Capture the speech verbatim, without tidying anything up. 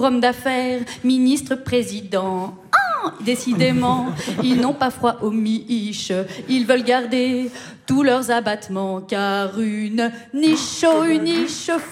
hommes d'affaires, ministres, présidents. Ah, décidément, ils n'ont pas froid aux miches. Ils veulent garder tous leurs abattements, car une niche, oh, une niche